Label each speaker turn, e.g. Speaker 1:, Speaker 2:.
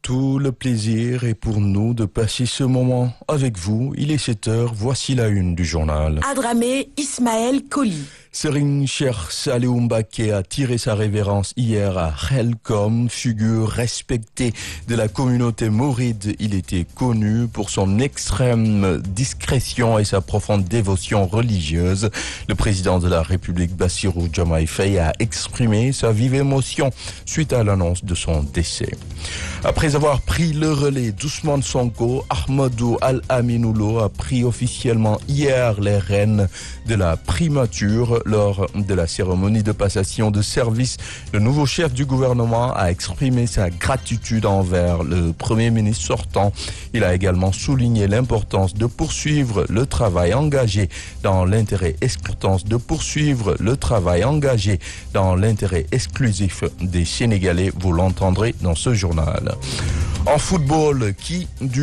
Speaker 1: tout le plaisir est pour nous de passer ce moment avec vous. Il est 7h, voici la une du journal.
Speaker 2: Adramé Ismaël Koli.
Speaker 1: Serigne Cheikh Saliou Mbacké a tiré sa révérence hier à Khelcom, figure respectée de la communauté mouride. Il était connu pour son extrême discrétion et sa profonde dévotion religieuse. Le président de la République, Bassirou Diomaye Faye, a exprimé sa vive émotion suite à l'annonce de son décès. Après avoir pris le relais d'Ousmane Sonko, Ahmadou Al-Aminoulo a pris officiellement hier les rênes de la primature. Lors de la cérémonie de passation de service, le nouveau chef du gouvernement a exprimé sa gratitude envers le Premier ministre sortant. Il a également souligné l'importance de poursuivre le travail engagé dans l'intérêt exclusif des Sénégalais. Vous l'entendrez dans ce journal. En football, qui du